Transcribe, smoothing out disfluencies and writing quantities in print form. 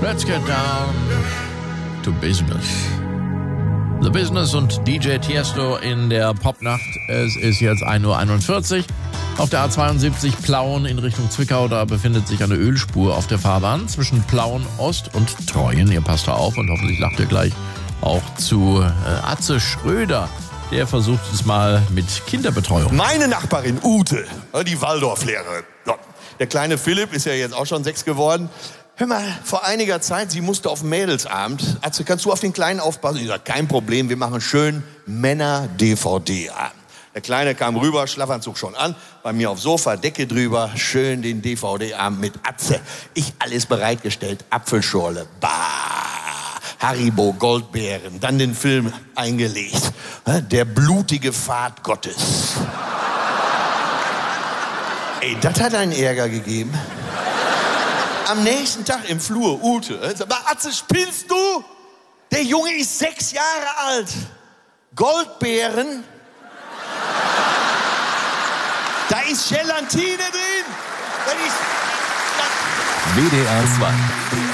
Let's get down to business. The Business und DJ Tiesto in der Popnacht. Es ist jetzt 1:41 Uhr. Auf der A72 Plauen in Richtung Zwickau, da befindet sich eine Ölspur auf der Fahrbahn zwischen Plauen Ost und Treuen. Ihr passt da auf und hoffentlich lacht ihr gleich auch zu Atze Schröder. Der versucht es mal mit Kinderbetreuung. Meine Nachbarin Ute, die Waldorflehrerin. Der kleine Philipp ist ja jetzt auch schon 6 geworden. Hör mal, vor einiger Zeit, sie musste auf Mädelsabend. Atze, kannst du auf den Kleinen aufpassen? Ich sag, kein Problem, wir machen schön Männer-DVD-Abend. Der Kleine kam rüber, Schlafanzug schon an, bei mir aufs Sofa, Decke drüber, schön den DVD-Abend mit Atze. Ich alles bereitgestellt, Apfelschorle, Haribo, Goldbeeren, dann den Film eingelegt. Der blutige Pfad Gottes. Ey, das hat einen Ärger gegeben. Am nächsten Tag im Flur, Ute, sag mal, Atze, spinnst du? Der Junge ist 6 Jahre alt. Goldbeeren? Da ist Gelatine drin. WDR 2